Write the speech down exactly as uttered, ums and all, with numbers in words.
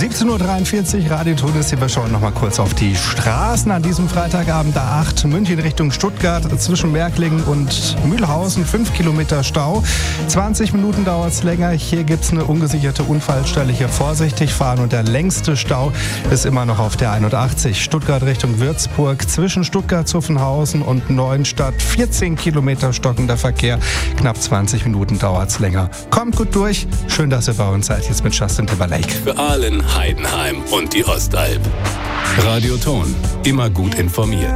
siebzehn Uhr dreiundvierzig, Radio Todesser. Wir schauen noch mal kurz auf die Straßen an diesem Freitagabend. A acht, München Richtung Stuttgart, zwischen Märklingen und Mühlhausen, fünf Kilometer Stau. zwanzig Minuten dauert es länger. Hier gibt es eine ungesicherte Unfallstelle. Hier vorsichtig fahren. Und der längste Stau ist immer noch auf der einundachtzig, Stuttgart Richtung Würzburg, zwischen Stuttgart-Zuffenhausen und Neuenstadt. vierzehn Kilometer stockender Verkehr. Knapp zwanzig Minuten dauert es länger. Kommt gut durch. Schön, dass ihr bei uns seid. Jetzt mit Justin Timberlake. Für Aalen, Heidenheim und die Ostalb. Radio Ton. Immer gut informiert.